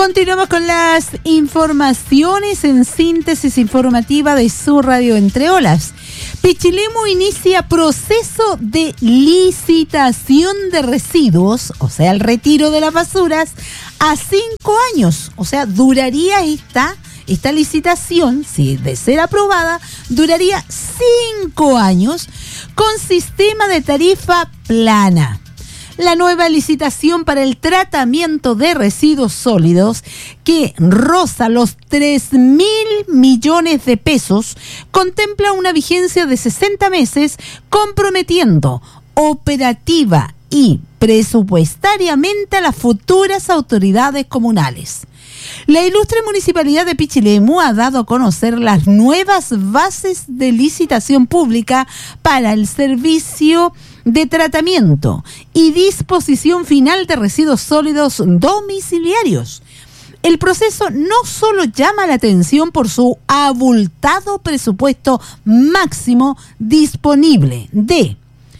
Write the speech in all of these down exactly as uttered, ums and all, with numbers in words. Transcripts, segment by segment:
Continuamos con las informaciones en síntesis informativa de su radio Entre Olas. Pichilemu inicia proceso de licitación de residuos, o sea, el retiro de las basuras, a cinco años. O sea, duraría esta, esta licitación, si de ser aprobada, duraría cinco años con sistema de tarifa plana. La nueva licitación para el tratamiento de residuos sólidos, que roza los tres mil millones de pesos, contempla una vigencia de sesenta meses, comprometiendo operativa y presupuestariamente a las futuras autoridades comunales. La ilustre Municipalidad de Pichilemu ha dado a conocer las nuevas bases de licitación pública para el servicio de tratamiento y disposición final de residuos sólidos domiciliarios. El proceso no solo llama la atención por su abultado presupuesto máximo disponible de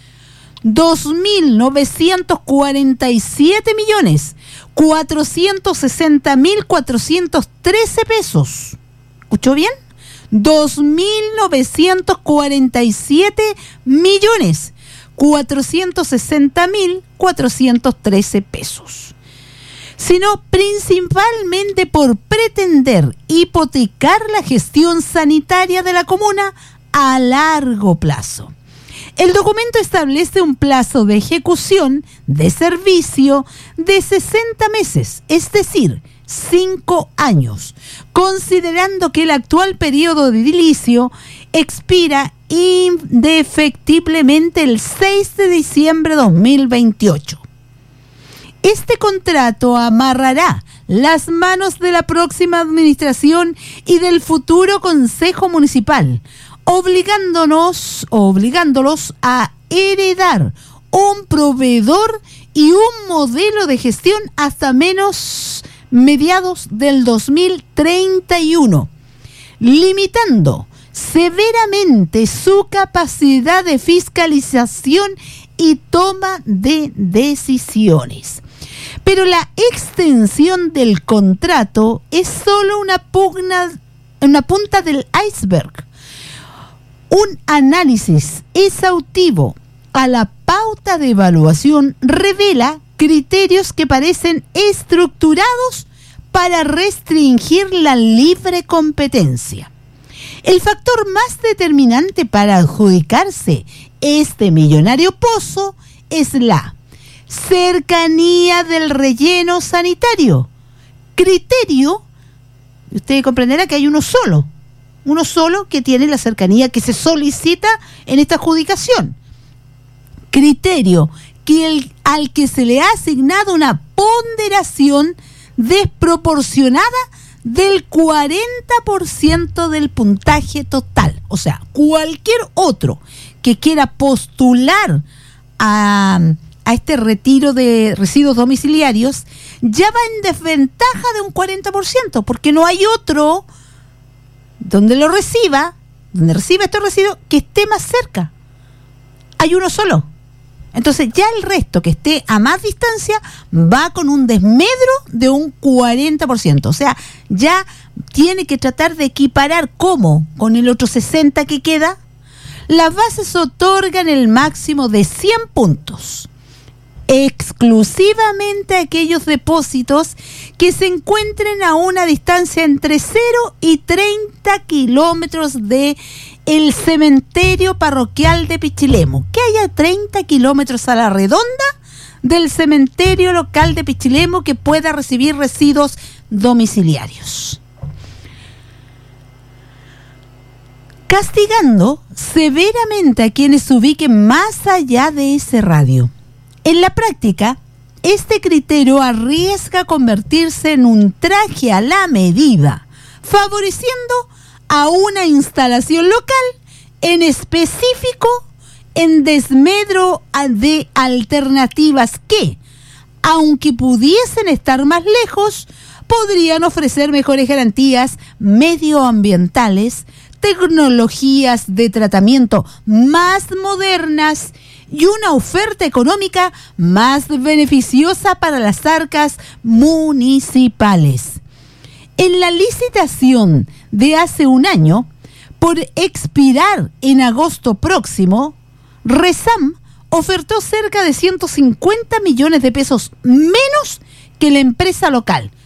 dos mil novecientos cuarenta y siete millones cuatrocientos sesenta mil cuatrocientos trece pesos. ¿Escuchó bien? dos mil novecientos cuarenta y siete millones cuatrocientos sesenta mil cuatrocientos trece pesos, sino principalmente por pretender hipotecar la gestión sanitaria de la comuna a largo plazo. El documento establece un plazo de ejecución de servicio de sesenta meses, es decir, cinco años, considerando que el actual periodo de edilicio expira indefectiblemente el seis de diciembre de dos mil veintiocho. Este contrato amarrará las manos de la próxima administración y del futuro Consejo Municipal, obligándonos, obligándolos a heredar un proveedor y un modelo de gestión hasta menos mediados del dos mil treinta y uno, limitando severamente su capacidad de fiscalización y toma de decisiones. Pero la extensión del contrato es solo una, pugna, una punta del iceberg. Un análisis exhaustivo a la pauta de evaluación revela criterios que parecen estructurados para restringir la libre competencia. El factor más determinante para adjudicarse este millonario pozo es la cercanía del relleno sanitario. Criterio, usted comprenderá que hay uno solo, uno solo que tiene la cercanía que se solicita en esta adjudicación. Criterio que el, al que se le ha asignado una ponderación desproporcionada del cuarenta por ciento del puntaje total. O sea, cualquier otro que quiera postular a, a este retiro de residuos domiciliarios ya va en desventaja de un cuarenta por ciento, porque no hay otro donde lo reciba, donde reciba estos residuos, que esté más cerca. Hay uno solo. Entonces ya el resto que esté a más distancia va con un desmedro de un cuarenta por ciento. O sea, ya tiene que tratar de equiparar cómo con el otro sesenta que queda. Las bases otorgan el máximo de cien puntos, exclusivamente a aquellos depósitos que se encuentren a una distancia entre cero y treinta kilómetros de el cementerio parroquial de Pichilemu, que haya treinta kilómetros a la redonda del cementerio local de Pichilemu que pueda recibir residuos domiciliarios. Castigando severamente a quienes se ubiquen más allá de ese radio. En la práctica, este criterio arriesga convertirse en un traje a la medida, favoreciendo a una instalación local, en específico en desmedro de alternativas que, aunque pudiesen estar más lejos, podrían ofrecer mejores garantías medioambientales, tecnologías de tratamiento más modernas y una oferta económica más beneficiosa para las arcas municipales. En la licitación de hace un año, por expirar en agosto próximo, Resam ofertó cerca de ciento cincuenta millones de pesos menos que la empresa local.